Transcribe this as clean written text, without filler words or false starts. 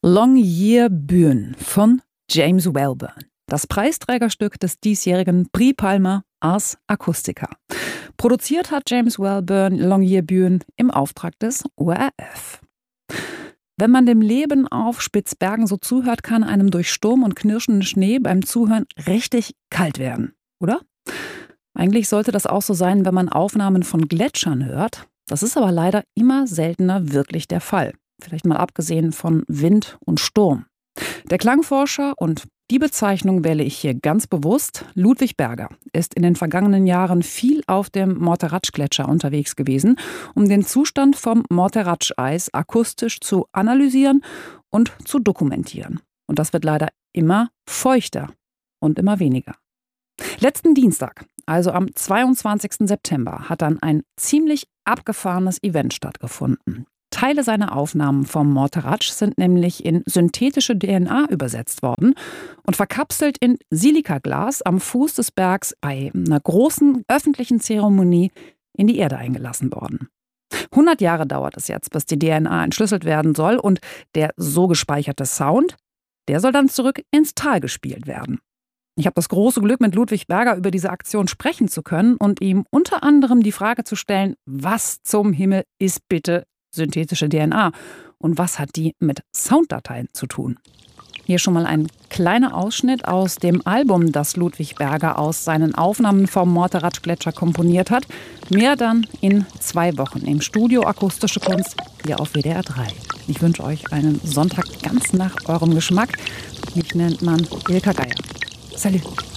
Longyearbyen von James Wellborn. Das Preisträgerstück des diesjährigen Prix Palma Ars Acustica. Produziert hat James Wellborn Longyearbyen im Auftrag des ORF. Wenn man dem Leben auf Spitzbergen so zuhört, kann einem durch Sturm und knirschenden Schnee beim Zuhören richtig kalt werden, oder? Eigentlich sollte das auch so sein, wenn man Aufnahmen von Gletschern hört. Das ist aber leider immer seltener wirklich der Fall. Vielleicht mal abgesehen von Wind und Sturm. Der Klangforscher, und die Bezeichnung wähle ich hier ganz bewusst, Ludwig Berger, ist in den vergangenen Jahren viel auf dem Morteratsch-Gletscher unterwegs gewesen, um den Zustand vom Morteratsch-Eis akustisch zu analysieren und zu dokumentieren. Und das wird leider immer feuchter und immer weniger. Letzten Dienstag, also am 22. September, hat dann ein ziemlich abgefahrenes Event stattgefunden. Teile seiner Aufnahmen vom Morteratsch sind nämlich in synthetische DNA übersetzt worden und verkapselt in Silikaglas am Fuß des Bergs bei einer großen öffentlichen Zeremonie in die Erde eingelassen worden. 100 Jahre dauert es jetzt, bis die DNA entschlüsselt werden soll, und der so gespeicherte Sound, der soll dann zurück ins Tal gespielt werden. Ich habe das große Glück, mit Ludwig Berger über diese Aktion sprechen zu können und ihm unter anderem die Frage zu stellen: Was zum Himmel ist bitte synthetische DNA und was hat die mit Sounddateien zu tun? Hier schon mal ein kleiner Ausschnitt aus dem Album, das Ludwig Berger aus seinen Aufnahmen vom Morteratsch-Gletscher komponiert hat. Mehr dann in 2 Wochen im Studio Akustische Kunst hier auf WDR 3. Ich wünsche euch einen Sonntag ganz nach eurem Geschmack. Mich nennt man Ilka Geier. Salut!